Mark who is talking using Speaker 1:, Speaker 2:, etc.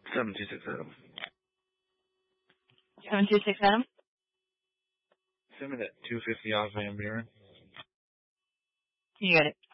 Speaker 1: 726 Adam.
Speaker 2: 726 Adam?
Speaker 1: Send me that 250 off Van Buren.
Speaker 2: You got it.